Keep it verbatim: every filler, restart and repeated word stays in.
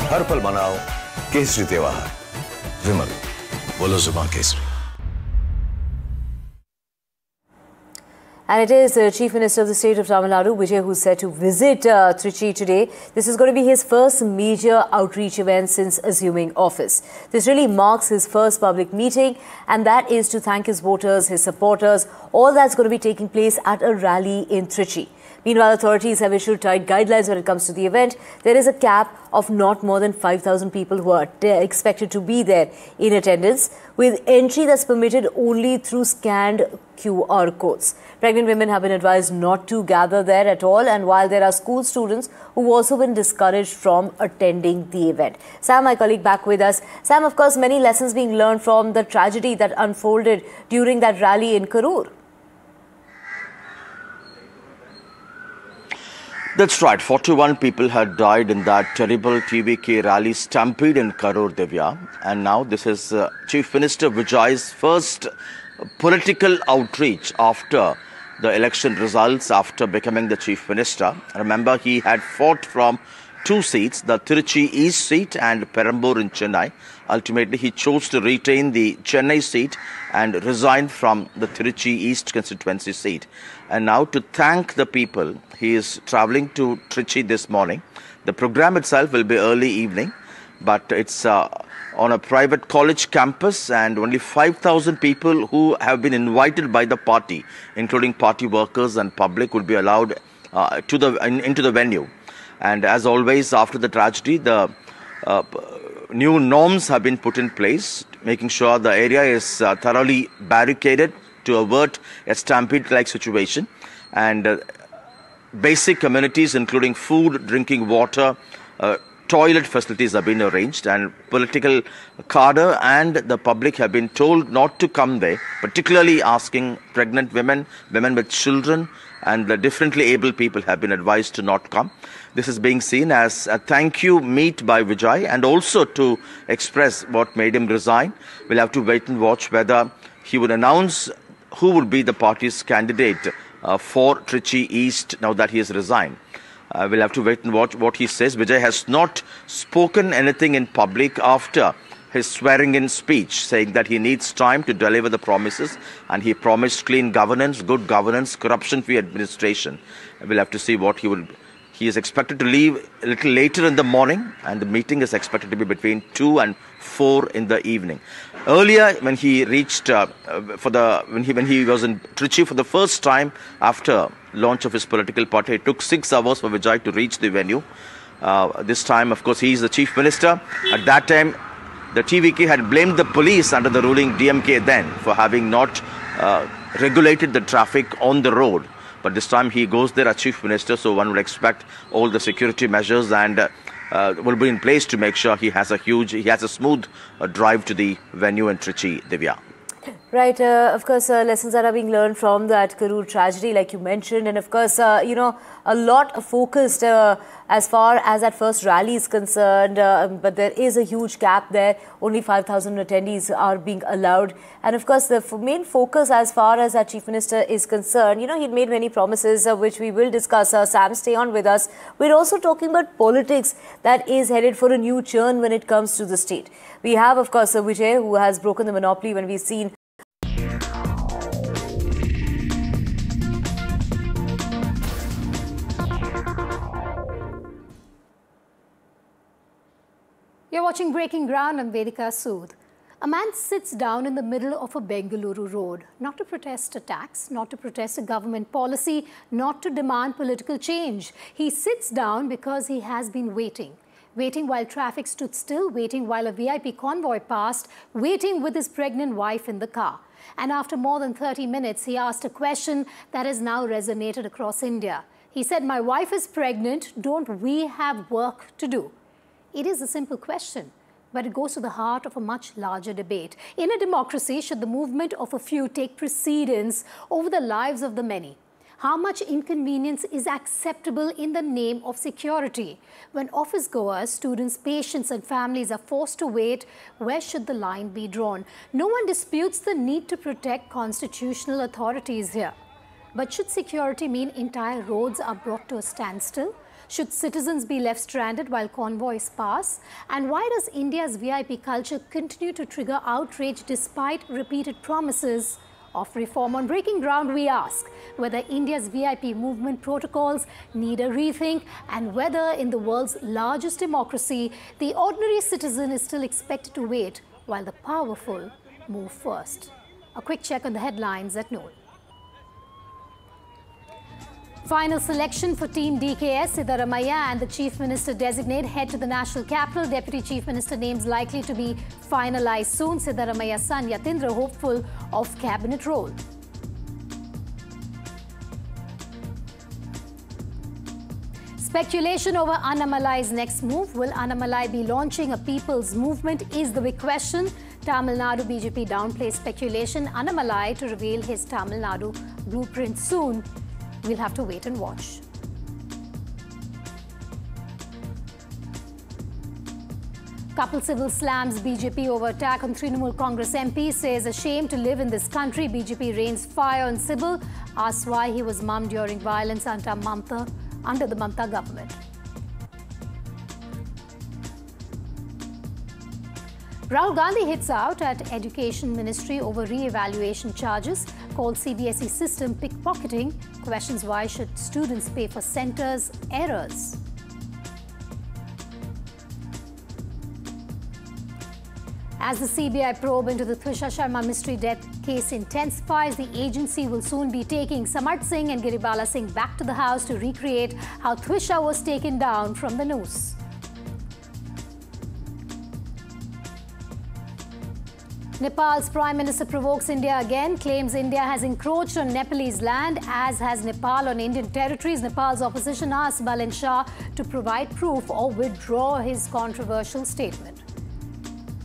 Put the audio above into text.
हर पल मनाओ केसरी त्योहार। विमल, बोलो जुबान Kesari. And it is uh, Chief Minister of the State of Tamil Nadu, Vijay, who's set to visit uh, Trichy today. This is going to be his first major outreach event since assuming office. This really marks his first public meeting, and that is to thank his voters, his supporters. All that's going to be taking place at a rally in Trichy. Meanwhile, authorities have issued tight guidelines when it comes to the event. There is a cap of not more than five thousand people who are expected to be there in attendance, with entry that's permitted only through scanned Q R codes. Pregnant women have been advised not to gather there at all, and while there are school students who've also been discouraged from attending the event. Sam, my colleague, back with us. Sam, of course, many lessons being learned from the tragedy that unfolded during that rally in Karur. That's right. forty-one people had died in that terrible T V K rally stampede in Karur, Divya. And now this is uh, Chief Minister Vijay's first political outreach after the election results, after becoming the Chief Minister. Remember, he had fought from two seats, the Trichy East seat and Perambur in Chennai. Ultimately, he chose to retain the Chennai seat and resign from the Trichy East constituency seat. And now, to thank the people, he is travelling to Trichy this morning. The program itself will be early evening, but it's uh, on a private college campus, and only five thousand people who have been invited by the party, including party workers and public, would be allowed uh, to the in, into the venue. And as always, after the tragedy, the uh, new norms have been put in place, making sure the area is uh, thoroughly barricaded to avert a stampede-like situation. And uh, basic amenities, including food, drinking water, uh, toilet facilities have been arranged, and political cadre and the public have been told not to come there, particularly asking pregnant women, women with children, and the differently able people have been advised to not come. This is being seen as a thank you meet by Vijay, and also to express what made him resign. We'll have to wait and watch whether he would announce who would be the party's candidate uh, for Trichy East now that he has resigned. Uh, we'll have to wait and watch what he says. Vijay has not spoken anything in public after his swearing-in speech, saying that he needs time to deliver the promises, and he promised clean governance, good governance, corruption-free administration. We'll have to see what he will. He is expected to leave a little later in the morning, and the meeting is expected to be between two and four in the evening. Earlier, when he reached uh, for the when he when he was in Trichy for the first time after launch of his political party, it took six hours for Vijay to reach the venue. Uh, this time, of course, he is the Chief Minister. At that time, the T V K had blamed the police under the ruling D M K then for having not uh, regulated the traffic on the road. But this time he goes there as Chief Minister, so one would expect all the security measures and uh, uh, will be in place to make sure he has a huge, he has a smooth uh, drive to the venue in Trichy, Divya. Right, uh, of course, uh, lessons that are being learned from that Karur tragedy, like you mentioned, and of course, uh, you know, a lot focused uh, as far as that first rally is concerned, uh, but there is a huge gap there. Only five thousand attendees are being allowed. And of course, the main focus as far as our Chief Minister is concerned, you know, he'd made many promises, uh, which we will discuss. Uh, Sam, stay on with us. We're also talking about politics that is headed for a new churn when it comes to the state. We have, of course, uh, Vijay, who has broken the monopoly when we've seen You're watching Breaking Ground. I'm Vedika Sood. A man sits down in the middle of a Bengaluru road, not to protest a tax, not to protest a government policy, not to demand political change. He sits down because he has been waiting. Waiting while traffic stood still, waiting while a V I P convoy passed, waiting with his pregnant wife in the car. And after more than thirty minutes, he asked a question that has now resonated across India. He said, "My wife is pregnant. Don't we have work to do?" It is a simple question, but it goes to the heart of a much larger debate. In a democracy, should the movement of a few take precedence over the lives of the many? How much inconvenience is acceptable in the name of security? When office goers, students, patients and families are forced to wait, where should the line be drawn? No one disputes the need to protect constitutional authorities here. But should security mean entire roads are brought to a standstill? Should citizens be left stranded while convoys pass? And why does India's V I P culture continue to trigger outrage despite repeated promises of reform? On Breaking Ground, we ask whether India's V I P movement protocols need a rethink and whether in the world's largest democracy, the ordinary citizen is still expected to wait while the powerful move first. A quick check on the headlines at noon. Final selection for Team D K S. Siddaramaiah and the Chief Minister designate head to the national capital. Deputy Chief Minister names likely to be finalized soon. Siddaramaiah's son Yatindra hopeful of cabinet role. Speculation over Annamalai's next move. Will Annamalai be launching a people's movement is the big question. Tamil Nadu B J P downplays speculation. Annamalai to reveal his Tamil Nadu blueprint soon. We'll have to wait and watch. Kapil Sibal slams B J P over attack on Trinamool Congress M P, says ashamed to live in this country. B J P rains fire on Sibal, asks why he was mummed during violence under Mamta, under the Mamta government. Rahul Gandhi hits out at Education Ministry over re-evaluation charges, called C B S E system pickpocketing, questions why should students pay for centres' errors. As the C B I probe into the Trisha Sharma mystery death case intensifies, the agency will soon be taking Samarth Singh and Giribala Singh back to the house to recreate how Trisha was taken down from the noose. Nepal's Prime Minister provokes India again, claims India has encroached on Nepalese land, as has Nepal on Indian territories. Nepal's opposition asks Balen Shah to provide proof or withdraw his controversial statement.